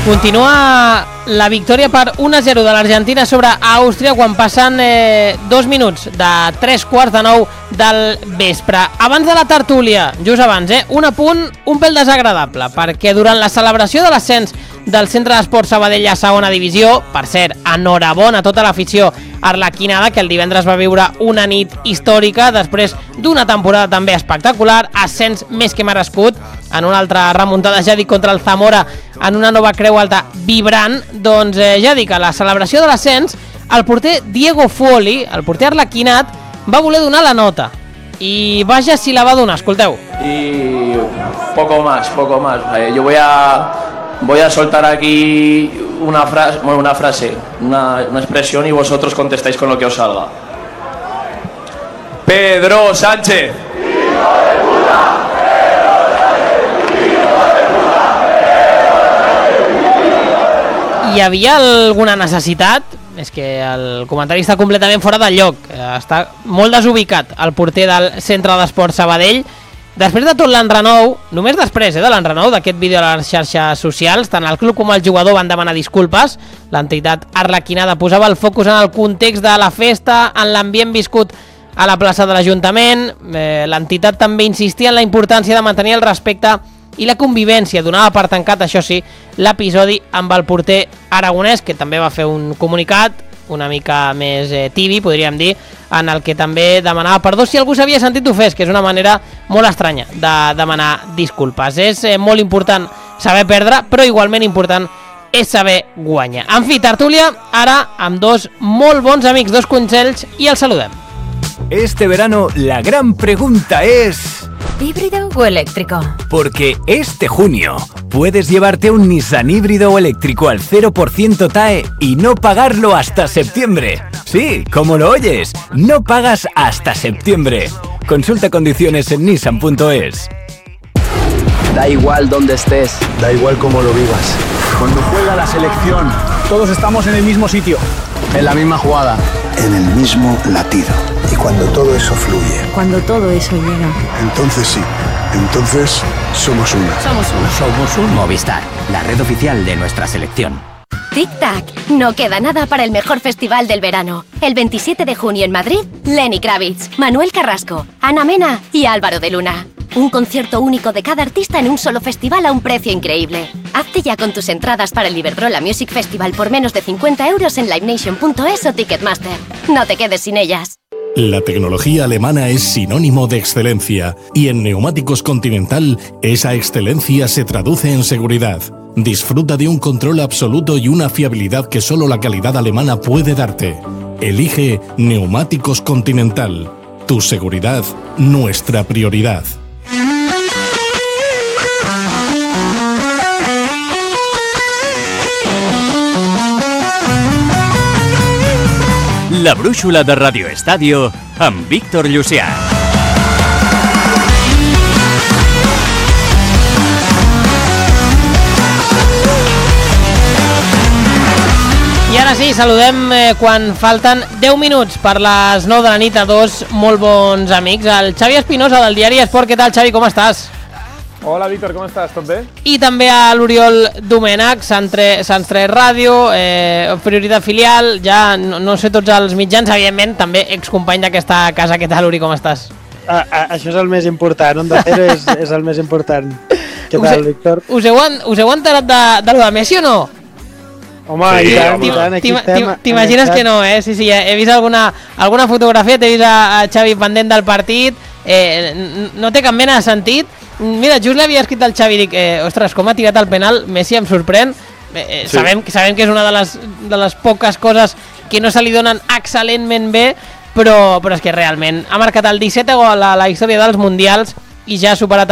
Continua la victòria per 1-0 de l'Argentina sobre Àustria quan passen 2 minuts de 3:15 del vespre. Abans de la tertúlia, just abans, un apunt un pèl desagradable, perquè durant la celebració de l'ascens del Centre d'Esport Sabadell a segona divisió, per cert, enhorabona a tota l'afició arlequinada, que el divendres va viure una nit històrica després d'una temporada també espectacular, ascens més que merescut, en una altra remuntada, ja dic, contra el Zamora en una nova creu alta vibrant. Doncs ja dic, a la celebració de l'ascens, el porter Diego Fuoli, el porter arlequinat, va voler donar la nota. I vaja si la va donar, escolteu. Y poco más. Yo voy a soltar aquí una frase, una expresión, y vosotros contestáis con lo que os salga. Pedro Sánchez. Hi havia alguna necessitat? És que el comentari està completament fora de lloc. Està molt desubicat el porter del Centre d'Esport Sabadell. Després de tot l'enrenou, només després de l'enrenou d'aquest vídeo a les xarxes socials, tant el club com el jugador van demanar disculpes. L'entitat arlequinada posava el focus en el context de la festa, en l'ambient viscut a la plaça de l'Ajuntament. L'entitat també insistia en la importància de mantenir el respecte i la convivència. Donava per tancat, això sí, l'episodi amb el porter aragonès, que també va fer un comunicat una mica més tibi, podríem dir, en el que també demanava perdó si algú s'havia sentit ofès, que és una manera molt estranya de demanar disculpes. És molt important saber perdre, però igualment important és saber guanyar. En fi, tertúlia, ara amb dos molt bons amics, dos consells, i els saludem. Este verano la gran pregunta es... ¿híbrido o eléctrico? Porque este junio puedes llevarte un Nissan híbrido o eléctrico al 0% TAE y no pagarlo hasta septiembre. Sí, como lo oyes, no pagas hasta septiembre. Consulta condiciones en nissan.es. Da igual dónde estés, da igual cómo lo vivas. Cuando juega la selección, todos estamos en el mismo sitio, en la misma jugada, en el mismo latido. Y cuando todo eso fluye, cuando todo eso llega, entonces sí, entonces somos una. Somos un Movistar, la red oficial de nuestra selección. Tic-tac, no queda nada para el mejor festival del verano. El 27 de junio en Madrid, Lenny Kravitz, Manuel Carrasco, Ana Mena y Álvaro de Luna. Un concierto único de cada artista en un solo festival a un precio increíble. Hazte ya con tus entradas para el Iberdrola Music Festival por menos de 50 euros en livenation.es o Ticketmaster. No te quedes sin ellas. La tecnología alemana es sinónimo de excelencia y en Neumáticos Continental esa excelencia se traduce en seguridad. Disfruta de un control absoluto y una fiabilidad que solo la calidad alemana puede darte. Elige Neumáticos Continental. Tu seguridad, nuestra prioridad. La brúixola de Radio Estadio amb Víctor Llucià. I ara sí, saludem quan falten 10 minuts per les 9 de la nit a dos molt bons amics. El Xavi Espinosa del diari Esport. Què tal, Xavi, com estàs? Hola, Víctor, com estàs? Tot bé? I també a l'Oriol Domènech, Sants 3 Ràdio, Prioritat Filial, ja no sé tots els mitjans, evidentment, també excompany d'aquesta casa. Què tal, Uri, com estàs? Això és el més important, Onda Cero és el més important. Què tal, Víctor? Us heu enterat de lo de Messi o no? Home, sí, i tant, aquí estem. T'imagines que no, eh? Sí, he vist alguna fotografia, t'he vist a Xavi pendent del partit, no té cap mena de sentit. Mira, just l'havia escrit al Xavi, dic, ostres, com ha tirat el penal, Messi em sorprèn. Sí. Sabem que és una de les poques coses que no se li donen excel·lentment bé, però és que realment ha marcat el 17è gol a la història dels Mundials i ja ha superat